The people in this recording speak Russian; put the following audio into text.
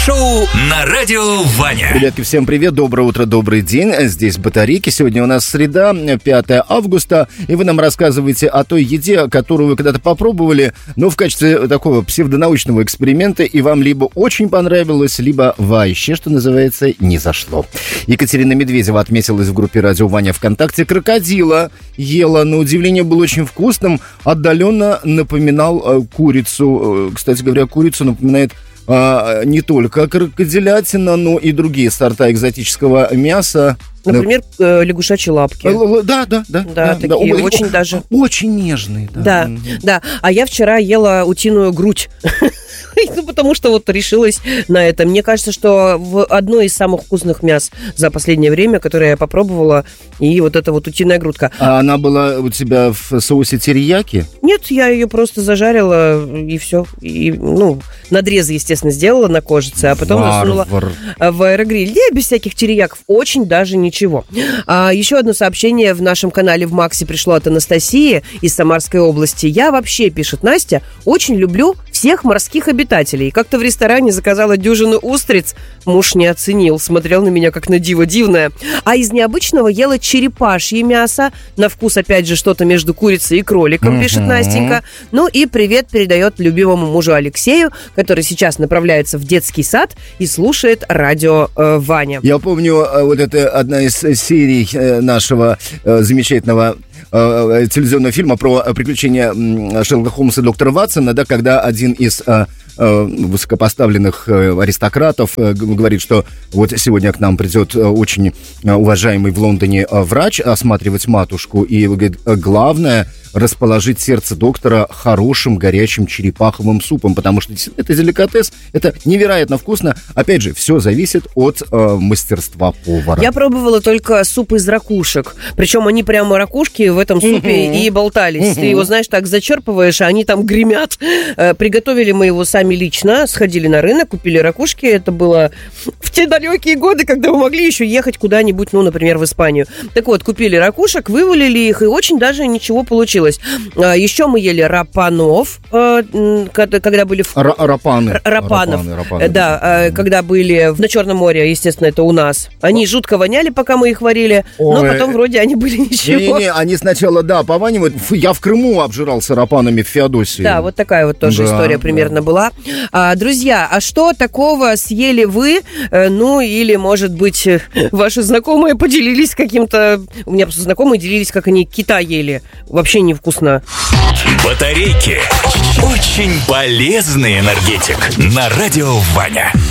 Шоу на радио Ваня. Ребятки, всем привет, доброе утро, добрый день. Здесь Батарейки. Сегодня у нас среда, 5 августа, и вы нам рассказываете о той еде, которую вы когда-то попробовали, но в качестве такого псевдонаучного эксперимента, и вам либо очень понравилось, либо вообще, что называется, не зашло. Екатерина Медведева отметилась в группе «Радио Ваня» ВКонтакте. Крокодила ела, на удивление, был очень вкусным, отдаленно напоминал курицу. Кстати говоря, курицу напоминает не только крокодилятина, но и другие сорта экзотического мяса. Например, лягушачьи лапки. Да, такие очень даже... Очень нежные. Да. А я вчера ела утиную грудь. Ну, потому что вот решилась на это. Мне кажется, что одно из самых вкусных мяс за последнее время, которое я попробовала, и вот эта вот утиная грудка. А она была у тебя в соусе терияки? Нет, я ее просто зажарила, и все. И, надрезы, естественно, сделала на кожице, а потом засунула в аэрогриль. Я без всяких терияков. Очень даже ничего. Еще одно сообщение в нашем канале в Максе пришло от Анастасии из Самарской области. Я вообще, пишет Настя, очень люблю всех морских обитателей. Как-то в ресторане заказала дюжину устриц. Муж не оценил, смотрел на меня как на диво дивное. А из необычного ела черепашье мясо. На вкус, опять же, что-то между курицей и кроликом, пишет Настенька. Ну и привет передает любимому мужу Алексею, который сейчас направляется в детский сад и слушает радио Ваня. Я помню, вот это одна из серий нашего замечательного телевизионного фильма про приключения Шерлока Холмса и доктора Ватсона, да, когда один из высокопоставленных аристократов говорит, что вот сегодня к нам придет очень уважаемый в Лондоне врач осматривать матушку, и говорит, главное расположить сердце доктора хорошим горячим черепаховым супом, потому что это деликатес, это невероятно вкусно. Опять же, все зависит от мастерства повара. Я пробовала только суп из ракушек, причем они прямо ракушки в этом супе и болтались. Ты его, знаешь, так зачерпываешь, а они там гремят. Приготовили мы его сами лично, сходили на рынок, купили ракушки. Это было в те далекие годы, когда мы могли еще ехать куда-нибудь, например, в Испанию. Так вот, купили ракушек, вывалили их, и очень даже ничего получилось. Еще мы ели рапанов, когда были... Рапанов. Да, когда были на Черном море, естественно, это у нас. Они жутко воняли, пока мы их варили, но потом вроде они были ничего. Не, они сначала, пованивают. Я в Крыму обжирался рапанами в Феодосии. Да, вот такая вот тоже история примерно была. Друзья, а что такого съели вы? Или, может быть, ваши знакомые поделились каким-то... У меня просто знакомые делились, как они кита ели. Вообще невкусно. Батарейки. Очень полезный энергетик. На радио Ваня.